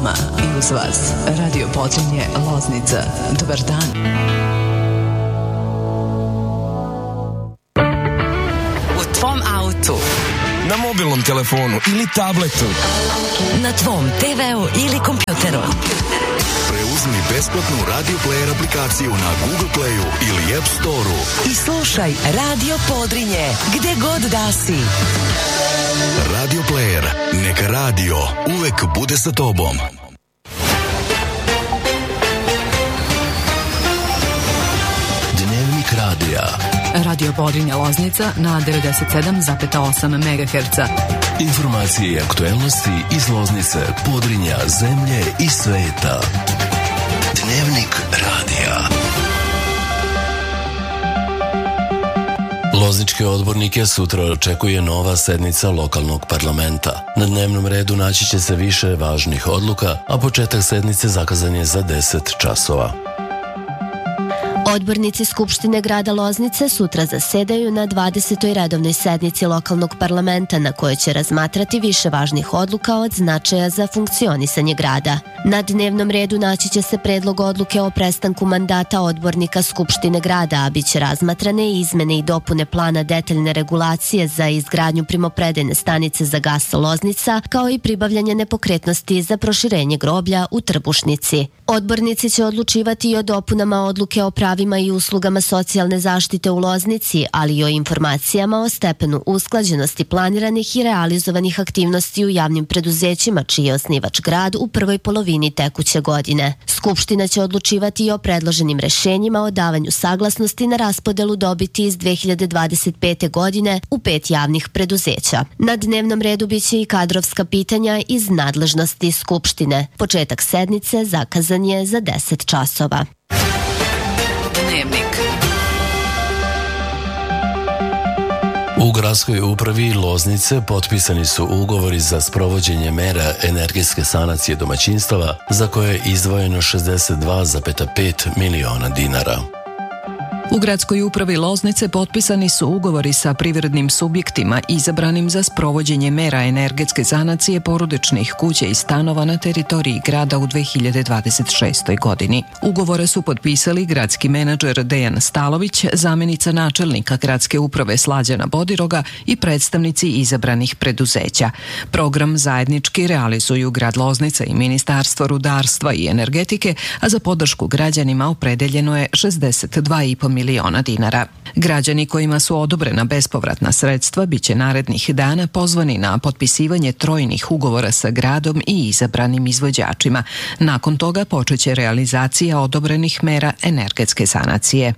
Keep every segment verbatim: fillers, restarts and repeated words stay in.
vama i uz vas Radio Podrinje Loznica. Dobar dan. U tvom autu, na mobilnom telefonu ili tabletu, na tvom te veu ili kompjuteru. Preuzmi besplatnu Radio Player aplikaciju na Google Playu ili App Storeu i slušaj Radio Podrinje gde god da si. Radio Player, neka radio uvek bude sa tobom. Dnevnik radija. Radio Podrinje Loznica na devedeset sedam zarez osam megaherca. Informacije i aktuelnosti iz Loznice, Podrinja, zemlje i sveta. Dnevnik radija. Lozničke odbornike sutra očekuje nova sednica lokalnog parlamenta. Na dnevnom redu naći će se više važnih odluka, a početak sednice zakazan je za deset časova. Odbornici Skupštine grada Loznice sutra zasedaju na dvadesetoj redovnoj sednici lokalnog parlamenta na kojoj će razmatrati više važnih odluka od značaja za funkcionisanje grada. Na dnevnom redu naći će se predlog odluke o prestanku mandata odbornika Skupštine grada, a bit će razmatrane i izmene i dopune plana detaljne regulacije za izgradnju primopredajne stanice za gas Loznica, kao i pribavljanje nepokretnosti za proširenje groblja u Trbušnici. Odbornici će odlučivati i o dopunama odluke o pravima i uslugama socijalne zaštite u Loznici, ali i o informacijama o stepenu usklađenosti planiranih i realizovanih aktivnosti u javnim preduzećima čiji je osnivač grad u prvoj polovini tekuće godine. Skupština će odlučivati i o predloženim rešenjima o davanju saglasnosti na raspodelu dobiti iz dve hiljade dvadeset pete. godine u pet javnih preduzeća. Na dnevnom redu biće i kadrovska pitanja iz nadležnosti Skupštine. Početak sednice zakazan je za deset časova. Dnevnik. U gradskoj upravi Loznice potpisani su ugovori za sprovođenje mera energetske sanacije domaćinstava za koje je izdvojeno šezdeset dva zarez pet miliona dinara. U gradskoj upravi Loznice potpisani su ugovori sa privrednim subjektima izabranim za sprovođenje mera energetske sanacije porodičnih kuća i stanova na teritoriji grada u dve hiljade dvadeset šestoj. godini. Ugovore su potpisali gradski menadžer Dejan Stalović, zamenica načelnika gradske uprave Slađana Bodiroga i predstavnici izabranih preduzeća. Program zajednički realizuju grad Loznica i Ministarstvo rudarstva i energetike, a za podršku građanima opredeljeno je šezdeset dva i po miliona dinara. Građani kojima su odobrena bespovratna sredstva biće narednih dana pozvani na potpisivanje trojnih ugovora sa gradom i izabranim izvođačima. Nakon toga počeće realizacija odobrenih mera energetske sanacije.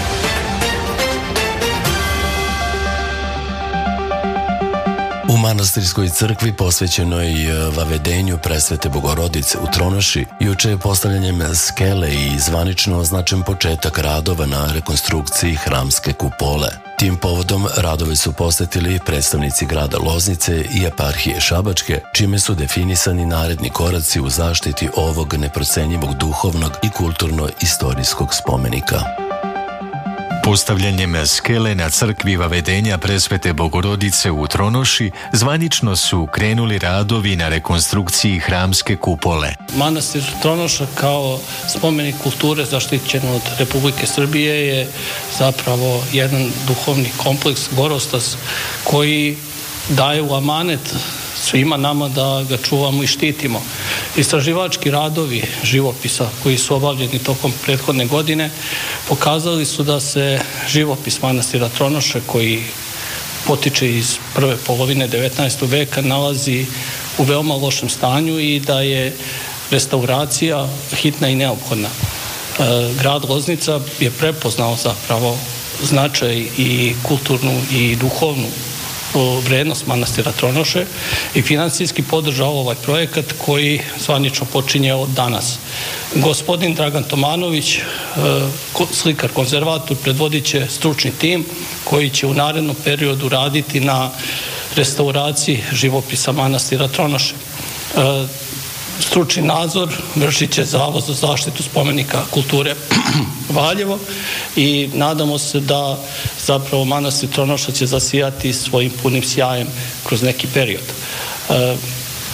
U manastirskoj crkvi posvećenoj vavedenju Presvete Bogorodice u Tronoši juče je postavljanjem skele i zvanično označen početak radova na rekonstrukciji hramske kupole. Tim povodom radove su posetili predstavnici grada Loznice i eparhije Šabačke, čime su definisani naredni koraci u zaštiti ovog neprocenjivog duhovnog i kulturno-istorijskog spomenika. Postavljanjem skele na crkvi Vavedenja Presvete Bogorodice u Tronoši zvanično su krenuli radovi na rekonstrukciji hramske kupole. Manastir Tronoša kao spomenik kulture zaštićen od Republike Srbije je zapravo jedan duhovni kompleks, gorostas, koji daje u amanet svima nama da ga čuvamo i štitimo. Istraživački radovi živopisa koji su obavljeni tokom prethodne godine pokazali su da se živopis manastira Tronoša, koji potiče iz prve polovine devetnaestog veka, nalazi u veoma lošem stanju i da je restauracija hitna i neophodna. Grad Loznica je prepoznao zapravo značaj i kulturnu i duhovnu vrednost manastira Tronoše i financijski podržao ovaj projekat koji zvanično počinje od danas. Gospodin Dragan Tomanović, slikar konzervator, predvodit će stručni tim koji će u narednom periodu raditi na restauraciji živopisa manastira Tronoše. Stručni nadzor vršit će Zavod za zaštitu spomenika kulture Valjevo i nadamo se da zapravo manastir Tronoša će zasijati svojim punim sjajem kroz neki period.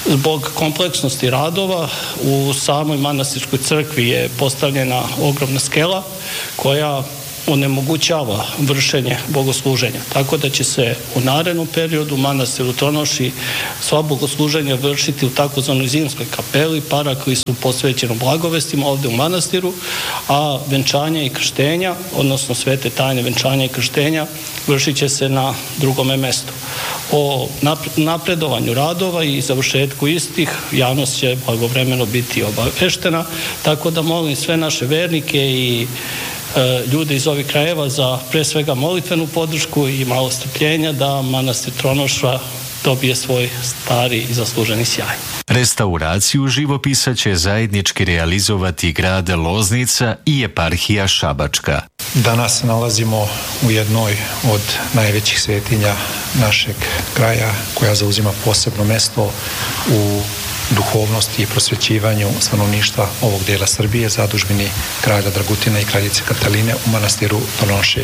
Zbog kompleksnosti radova u samoj manastirskoj crkvi je postavljena ogromna skela koja onemogućava vršenje bogosluženja. Tako da će se u narednom periodu manastir u Tronoši sva bogosluženja vršiti u takozvanoj zimskoj kapeli, parakli su posvećeni blagovestima ovde u manastiru, a venčanje i krštenja, odnosno svete tajne venčanja i krštenja, vršit će se na drugome mestu. O napredovanju radova i završetku istih javnost će blagovremeno biti obaveštena, tako da molim sve naše vernike i ljude iz ovih krajeva za pre svega molitvenu podršku i malo strpljenja da manastir Tronoša dobije svoj stari i zasluženi sjaj. Restauraciju živopisa će zajednički realizovati grad Loznica i eparhija Šabačka. Danas se nalazimo u jednoj od najvećih svetinja našeg kraja koja zauzima posebno mesto u duhovnosti i prosvećivanju stanovništva ovog dela Srbije, zadužbini kralja Dragutina i kraljice Kataline u manastiru Tronoši.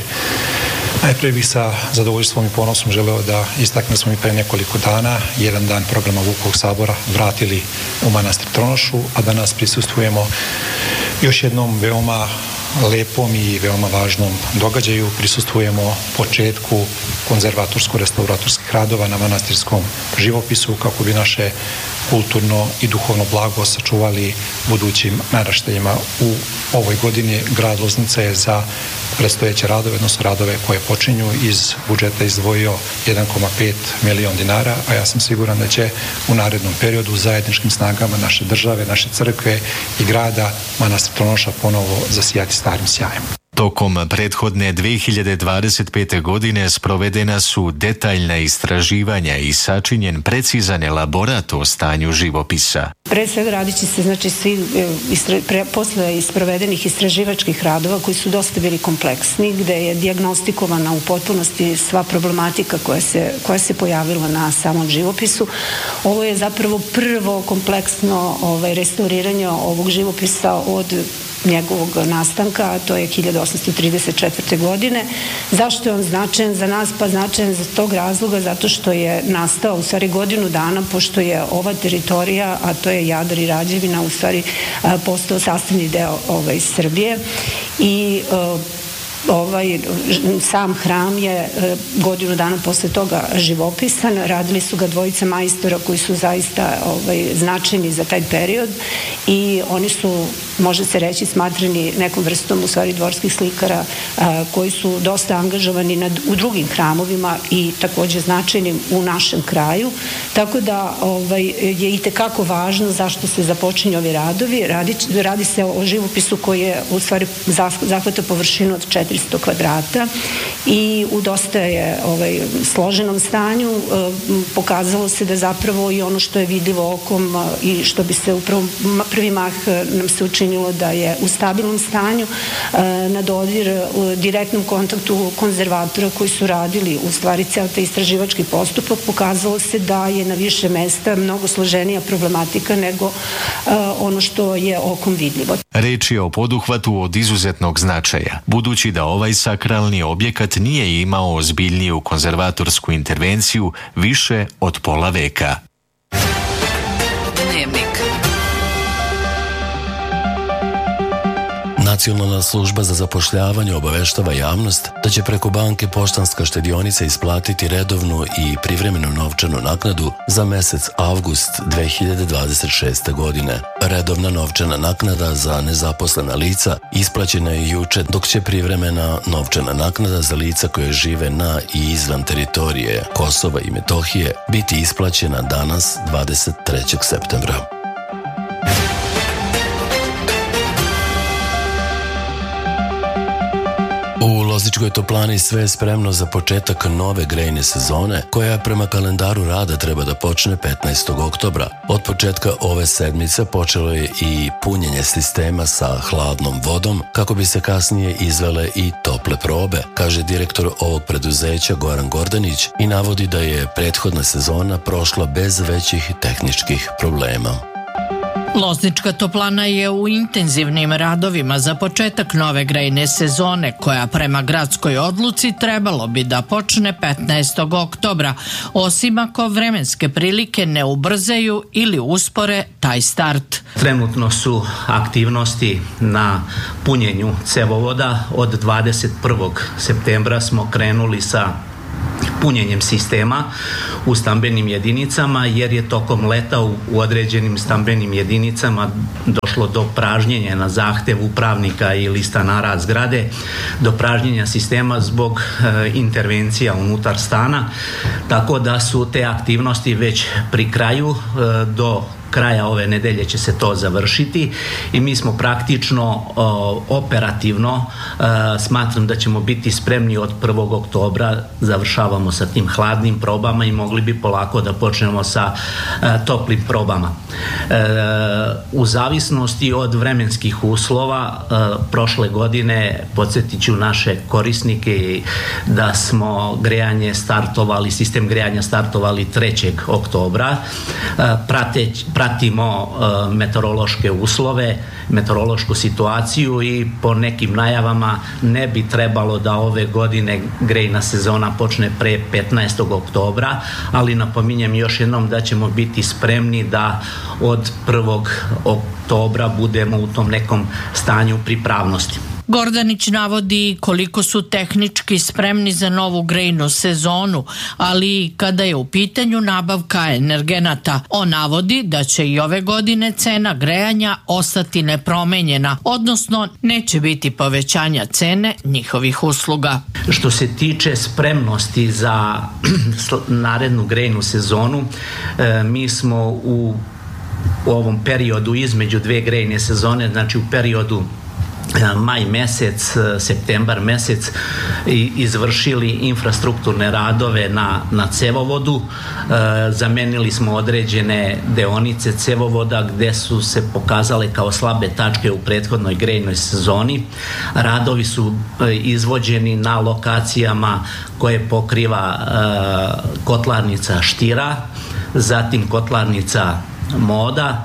Najprej bih sa zadovoljstvom i ponosom želeo da istaknem smo mi pre nekoliko dana jedan dan programa Vukovog sabora vratili u manastir Tronošu, a danas prisustvujemo još jednom veoma lepom i veoma važnom događaju. Prisustvujemo početku konzervatorsko-restauratorskih radova na manastirskom živopisu kako bi naše kulturno i duhovno blago sačuvali budućim naraštajima. U ovoj godini grad Loznica je za predstojeće radove, odnosno radove koje počinju iz budžeta izdvojio jedan zarez pet milion dinara, a ja sam siguran da će u narednom periodu zajedničkim snagama naše države, naše crkve i grada manastir Tronoša ponovo zasijati starim sjajem. Tokom prethodne dve hiljade dvadeset pete. godine sprovedena su detaljna istraživanja i sačinjen precizan elaborat o stanju živopisa. Pre svega radit će se, znači, svi, istra, pre, posle isprovedenih istraživačkih radova koji su dosta bili kompleksni, gde je dijagnostikovana u potpunosti sva problematika koja se, koja se pojavila na samom živopisu. Ovo je zapravo prvo kompleksno ovaj, restauriranje ovog živopisa od njegovog nastanka, a to je hiljadu osamsto trideset četvrte. godine. Zašto je on značajan za nas? Pa značajan za tog razloga zato što je nastao u stvari godinu dana, pošto je ova teritorija, a to je Jadar i Rađevina, u stvari postao sastavni deo ovaj, Srbije i ovaj sam hram je godinu dana posle toga živopisan. Radili su ga dvojica majstora koji su zaista ovaj, značajni za taj period i oni su, može se reći, smatrani nekom vrstom u stvari dvorskih slikara a, koji su dosta angažovani nad, u drugim hramovima i takođe značajnim u našem kraju. Tako da ovaj, je i tekako važno zašto se započinju ovi radovi. Radi, radi se o živopisu koji je u stvari zahvata površinu od četiristo kvadrata i u dosta je ovaj, složenom stanju. E, pokazalo se da zapravo i ono što je vidljivo okom a, i što bi se u prvom, prvi mah nam se učinilo da je u stabilnom stanju a, na dodir u direktnom kontaktu konzervatora koji su radili u stvari ceo taj istraživački postupak, pokazalo se da je na više mesta mnogo složenija problematika nego a, ono što je okom vidljivo. Reč je o poduhvatu od izuzetnog značaja, budući da ovaj sakralni objekat nije imao ozbiljniju konzervatorsku intervenciju više od pola veka. Dnevnik. Nacionalna služba za zapošljavanje obaveštava javnost da će preko banke Poštanska štedionica isplatiti redovnu i privremenu novčanu naknadu za mesec avgust dve hiljade dvadeset šeste. godine. Redovna novčana naknada za nezaposlena lica isplaćena je juče, dok će privremena novčana naknada za lica koje žive na i izvan teritorije Kosova i Metohije biti isplaćena danas dvadeset trećeg septembra. U Lozničkoj toplani sve je spremno za početak nove grejne sezone, koja prema kalendaru rada treba da počne petnaestog oktobra. Od početka ove sedmice počelo je i punjenje sistema sa hladnom vodom, kako bi se kasnije izvele i tople probe, kaže direktor ovog preduzeća Goran Gordanić i navodi da je prethodna sezona prošla bez većih tehničkih problema. Loznička toplana je u intenzivnim radovima za početak nove grejne sezone, koja prema gradskoj odluci trebalo bi da počne petnaestog oktobra, osim ako vremenske prilike ne ubrzaju ili uspore taj start. Trenutno su aktivnosti na punjenju cevovoda. Od dvadeset prvog septembra smo krenuli sa punjenjem sistema u stambenim jedinicama, jer je tokom leta u, u određenim stambenim jedinicama došlo do pražnjenja na zahtev upravnika ili stanara zgrade, do pražnjenja sistema zbog e, intervencija unutar stana, tako da su te aktivnosti već pri kraju. E, do kraja ove nedelje će se to završiti i mi smo praktično o, operativno e, smatram da ćemo biti spremni od prvog oktobra. Završavamo sa tim hladnim probama i mogli bi polako da počnemo sa e, toplim probama. E, u zavisnosti od vremenskih uslova e, prošle godine, podsjetit ću naše korisnike da smo grejanje startovali, sistem grejanja startovali trećeg oktobra. E, prateć pratimo uh, meteorološke uslove, meteorološku situaciju i po nekim najavama ne bi trebalo da ove godine grejna sezona počne pre petnaestog oktobra, ali napominjem još jednom da ćemo biti spremni da od prvog oktobra budemo u tom nekom stanju pripravnosti. Gordanić navodi koliko su tehnički spremni za novu grejnu sezonu, ali i kada je u pitanju nabavka energenata. On navodi da će i ove godine cena grejanja ostati nepromenjena, odnosno neće biti povećanja cene njihovih usluga. Što se tiče spremnosti za narednu grejnu sezonu, mi smo u, u ovom periodu između dve grejne sezone, znači u periodu maj mesec, septembar mesec izvršili infrastrukturne radove na, na cevovodu. E, zamenili smo određene deonice cevovoda gde su se pokazale kao slabe tačke u prethodnoj grejnoj sezoni. Radovi su e, izvođeni na lokacijama koje pokriva e, kotlarnica Štira, zatim kotlarnica Moda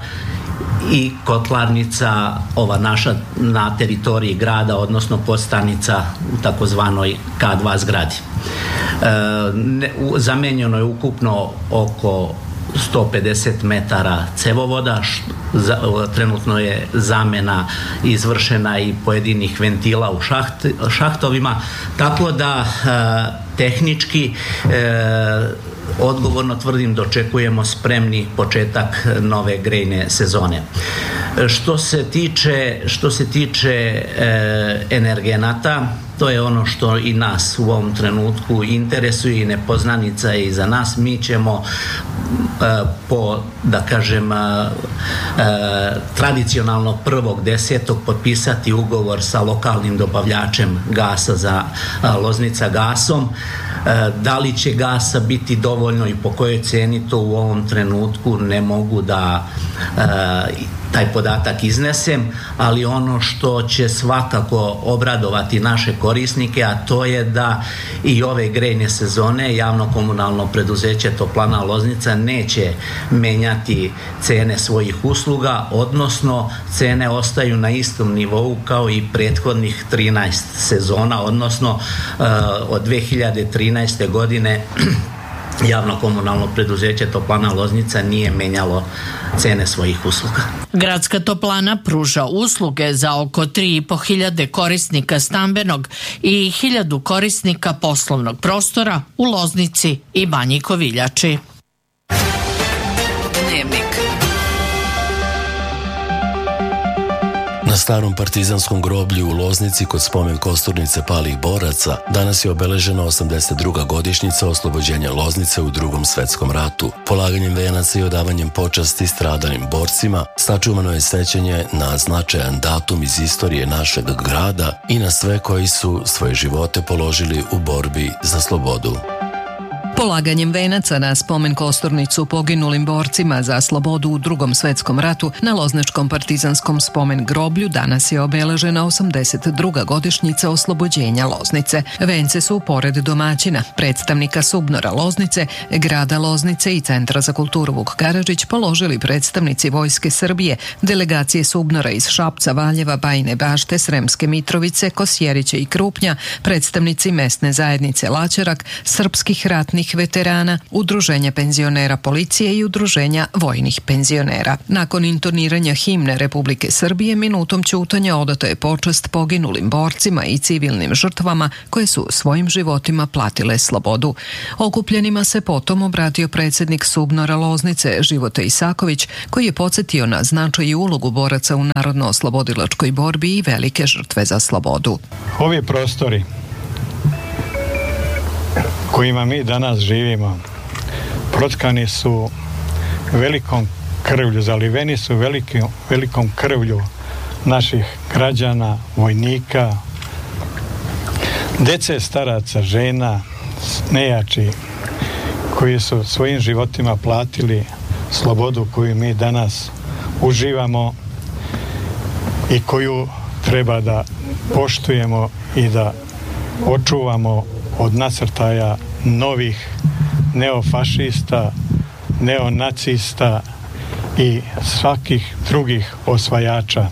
i kotlarnica ova naša na teritoriji grada, odnosno podstanica u takozvanoj ka dva zgradi. E, ne, u, zamenjeno je ukupno oko sto pedeset metara cevovoda, š, za, trenutno je zamena izvršena i pojedinih ventila u šaht, šahtovima, tako da e, tehnički e, odgovorno tvrdim da očekujemo spremni početak nove grejne sezone. Što se tiče, što se tiče e, energenata, to je ono što i nas u ovom trenutku interesuje i nepoznanica je i za nas. Mi ćemo e, po, da kažem, e, tradicionalno prvog desetog potpisati ugovor sa lokalnim dobavljačem gasa za e, Loznica gasom. E, da li će gasa biti dovoljno i po kojoj ceni, to u ovom trenutku ne mogu da e, taj podatak iznesem, ali ono što će svakako obradovati naše korisnike, a to je da i ove grejne sezone javno komunalno preduzeće Toplana Loznica neće menjati cene svojih usluga, odnosno cene ostaju na istom nivou kao i prethodnih trinaest sezona, odnosno uh, od dve hiljade trinaeste. godine javno komunalno preduzeće Toplana Loznica nije menjalo cene svojih usluga. Gradska toplana pruža usluge za oko tri i po hiljade korisnika stambenog i hiljadu korisnika poslovnog prostora u Loznici i Banji Koviljači. Dnevnik. Na starom partizanskom groblju u Loznici kod spomen kosturnice palih boraca danas je obeležena osamdeset druga godišnjica oslobođenja Loznice u Drugom svetskom ratu. Polaganjem venaca i odavanjem počasti stradalim borcima sačuvano je sećanje na značajan datum iz istorije našeg grada i na sve koji su svoje živote položili u borbi za slobodu. Polaganjem venaca na spomen kosturnicu poginulim borcima za slobodu u Drugom svetskom ratu na Lozničkom partizanskom spomen groblju danas je obeležena osamdeset druga godišnjica oslobođenja Loznice. Vence su pored domaćina, predstavnika Subnora Loznice, grada Loznice i Centra za kulturu Vuk Karadžić položili predstavnici Vojske Srbije, delegacije Subnora iz Šapca, Valjeva, Bajine Bašte, Sremske Mitrovice, Kosjerića i Krupnja, predstavnici mesne zajednice Laćarak, srpskih ratnih veterana, udruženja penzionera policije i udruženja vojnih penzionera. Nakon intoniranja himne Republike Srbije, minutom ćutanja odata je počast poginulim borcima i civilnim žrtvama koje su svojim životima platile slobodu. Okupljenima se potom obratio predsjednik Subnora Loznice Života Isaković, koji je podsjetio na značaj i ulogu boraca u narodno-oslobodilačkoj borbi i velike žrtve za slobodu. Ovi prostori kojima mi danas živimo protkani su velikom krvlju, zaliveni su velikim, velikom krvlju naših građana, vojnika, dece, staraca, žena, nejači, koji su svojim životima platili slobodu koju mi danas uživamo i koju treba da poštujemo i da očuvamo od nasrtaja novih neofašista, neonacista i svakih drugih osvajača.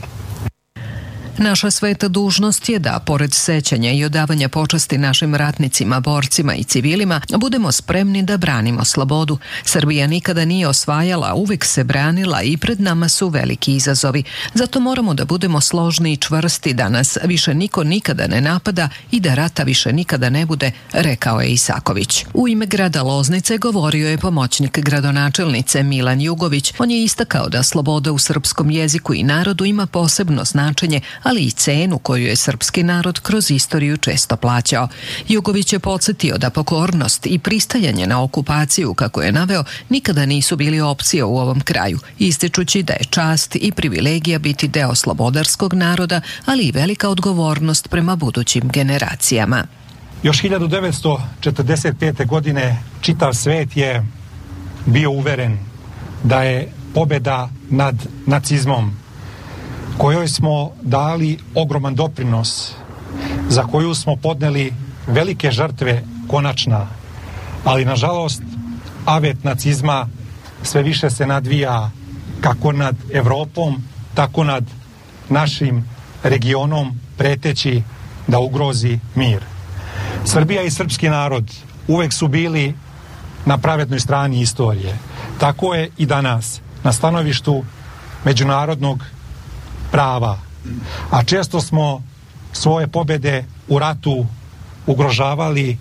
Naša sveta dužnost je da, pored sećanja i odavanja počasti našim ratnicima, borcima i civilima, budemo spremni da branimo slobodu. Srbija nikada nije osvajala, uvek se branila i pred nama su veliki izazovi. Zato moramo da budemo složni i čvrsti, da nas više niko nikada ne napada i da rata više nikada ne bude, rekao je Isaković. U ime grada Loznice govorio je pomoćnik gradonačelnice Milan Jugović. On je istakao da sloboda u srpskom jeziku i narodu ima posebno značenje, ali i cenu koju je srpski narod kroz istoriju često plaćao. Jugović je podsjetio da pokornost i pristajanje na okupaciju, kako je naveo, nikada nisu bili opcija u ovom kraju, ističući da je čast i privilegija biti deo slobodarskog naroda, ali i velika odgovornost prema budućim generacijama. Još hiljadu devetsto četrdeset pete. godine čitav svet je bio uveren da je pobjeda nad nacizmom, kojoj smo dali ogroman doprinos, za koju smo podneli velike žrtve, konačna, ali nažalost avet nacizma sve više se nadvija kako nad Evropom, tako nad našim regionom, preteći da ugrozi mir. Srbija i srpski narod uvek su bili na pravednoj strani istorije. Tako je i danas, na stanovištu međunarodnog prava, a često smo svoje pobjede u ratu ugrožavali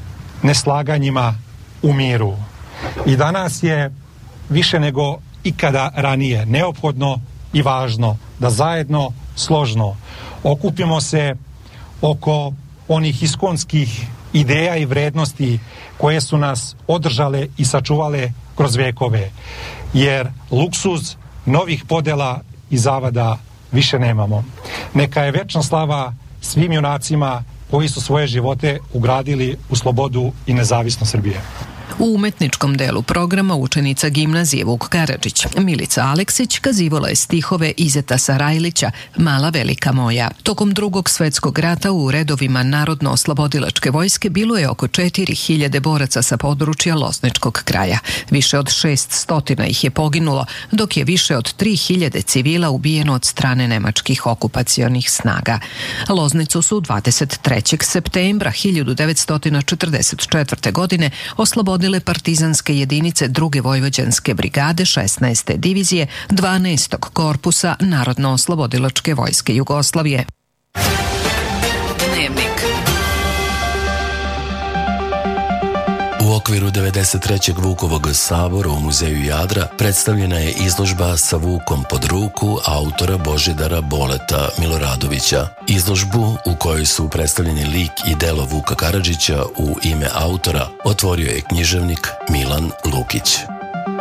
neslaganjima u miru. I danas je više nego ikada ranije neophodno i važno da zajedno, složno okupimo se oko onih iskonskih ideja i vrednosti koje su nas održale i sačuvale kroz vekove, jer luksuz novih podela i zavada više nemamo. Neka je večna slava svim junacima koji su svoje živote ugradili u slobodu i nezavisnost Srbije. U umetničkom delu programa učenica gimnazije Vuk Karadžić Milica Aleksić kazivala je stihove Izeta Sarajlića Mala velika moja. Tokom Drugog svetskog rata u redovima Narodno-oslobodilačke vojske bilo je oko četiri hiljade boraca sa područja Lozničkog kraja. Više od šest stotina ih je poginulo, dok je više od tri hiljade civila ubijeno od strane nemačkih okupacionih snaga. Loznicu su dvadeset trećeg septembra hiljadu devetsto četrdeset četvrte. godine oslobodili partizanske jedinice druge vojvođanske brigade šesnaeste divizije dvanaestog korpusa Narodno-oslobodilačke vojske Jugoslavije. Dnevnik. U okviru devedeset trećeg Vukovog sabora u Muzeju Jadra predstavljena je izložba Sa Vukom pod ruku autora Božidara Boleta Miloradovića. Izložbu u kojoj su predstavljeni lik i delo Vuka Karadžića u ime autora otvorio je književnik Milan Lukić.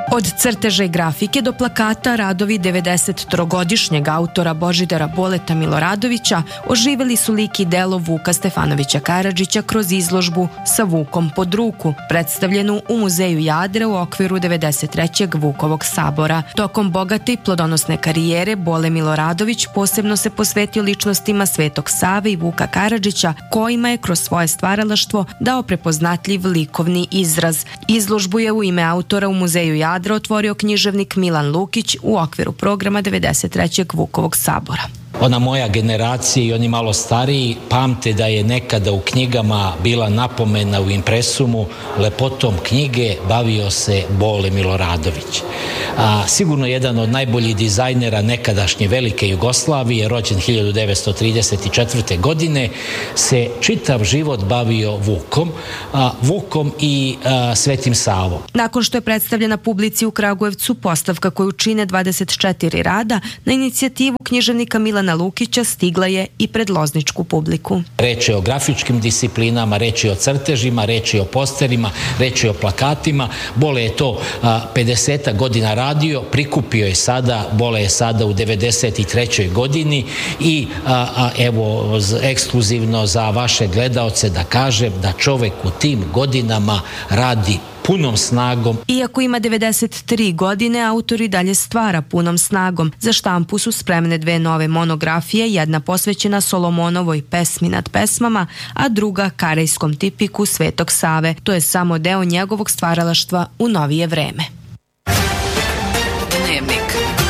Od crteža i grafike do plakata radovi devedesettrogodišnjeg autora Božidara Boleta Miloradovića oživeli su lik i delo Vuka Stefanovića Karadžića kroz izložbu Sa Vukom pod ruku, predstavljenu u Muzeju Jadra u okviru devedeset trećeg Vukovog sabora. Tokom bogate i plodonosne karijere Bole Miloradović posebno se posvetio ličnostima Svetog Save i Vuka Karadžića, kojima je kroz svoje stvaralaštvo dao prepoznatljiv likovni izraz. Izložbu je u ime autora u Muzeju Jadra otvorio književnik Milan Lukić u okviru programa devedeset trećeg Vukovog sabora. Ona moja generacija i oni malo stariji pamte da je nekada u knjigama bila napomena u impresumu lepotom knjige bavio se Bole Miloradović. A, sigurno jedan od najboljih dizajnera nekadašnje velike Jugoslavije, rođen hiljadu devetsto trideset četvrte. godine, se čitav život bavio Vukom, a, Vukom i a, Svetim Savom. Nakon što je predstavljena publici u Kragujevcu postavka koju čine dvadeset četiri rada, na inicijativu književnika Milana Lukića stigla je i pred lozničku publiku. Reč je o grafičkim disciplinama, reč je o crtežima, reč je o posterima, reč je o plakatima. Bole je to pedeset godina radio, prikupio je sada, Bole je sada u devedeset trećoj. godini i a, a, evo ekskluzivno za vaše gledaoce da kažem da čovek u tim godinama radi punom snagom. Iako ima devedeset tri godine, autor i dalje stvara punom snagom. Za štampu su spremne dve nove monografije, jedna posvećena Solomonovoj pesmi nad pesmama, a druga karejskom tipiku Svetog Save. To je samo deo njegovog stvaralaštva u novije vreme. Dnevnik.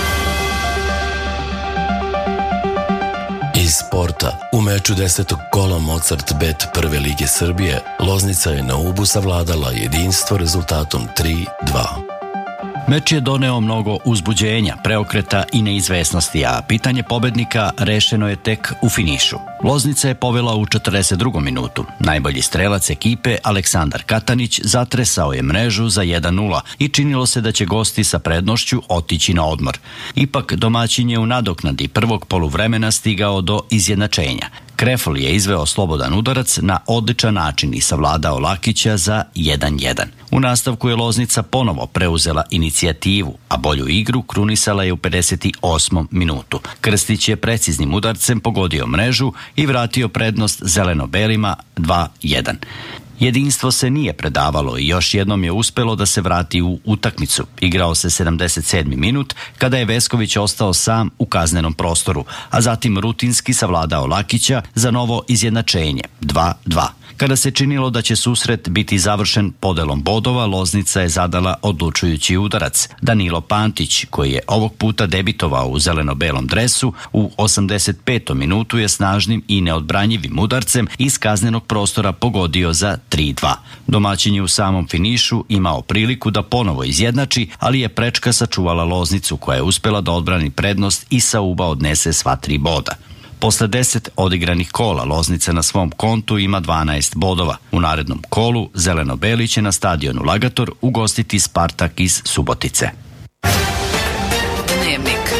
Iz sporta. U meču desetog kola Mozart Bet prve lige Srbije, Loznica je na Ubu savladala jedinstvo rezultatom tri dva. Meč je doneo mnogo uzbuđenja, preokreta i neizvesnosti, a pitanje pobednika rešeno je tek u finišu. Loznica je povela u četrdeset drugom minutu. Najbolji strelac ekipe Aleksandar Katanić zatresao je mrežu za jedan nula i činilo se da će gosti sa prednošću otići na odmor. Ipak domaćin je u nadoknadi prvog poluvremena stigao do izjednačenja. Krefl je izveo slobodan udarac na odličan način i savladao Lakića za jedan jedan. U nastavku je Loznica ponovo preuzela inicijativu, a bolju igru krunisala je u pedeset osmom minutu. Krstić je preciznim udarcem pogodio mrežu i vratio prednost zeleno-belima dva jedan. Jedinstvo se nije predavalo i još jednom je uspelo da se vrati u utakmicu. Igrao se sedamdeset sedmi minut kada je Vesković ostao sam u kaznenom prostoru, a zatim rutinski savladao Lakića za novo izjednačenje dva dva. Kada se činilo da će susret biti završen podelom bodova, Loznica je zadala odlučujući udarac. Danilo Pantić, koji je ovog puta debitovao u zeleno-belom dresu, u osamdeset petom minutu je snažnim i neodbranjivim udarcem iz kaznenog prostora pogodio za tri dva. Domaćin je u samom finišu imao priliku da ponovo izjednači, ali je prečka sačuvala Loznicu koja je uspela da odbrani prednost i sa Uba odnese sva tri boda. Posle deset odigranih kola Loznica na svom kontu ima dvanaest bodova. U narednom kolu Zeleno-beli će na stadionu Lagator ugostiti Spartak iz Subotice. Dnevnik.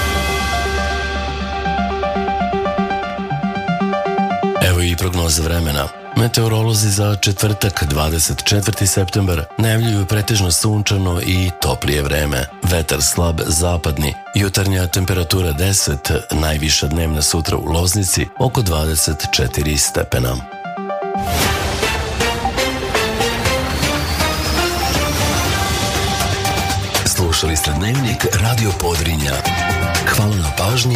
Evo i prognoza vremena. Meteorolozi za četvrtak, dvadeset četvrti septembar, najavljuju pretežno sunčano i toplije vreme. Vetar slab zapadni, jutarnja temperatura deset, najviša dnevna sutra u Loznici oko dvadeset četiri stepena. Slušali ste Dnevnik Radio Podrinja. Hvala na pažnji.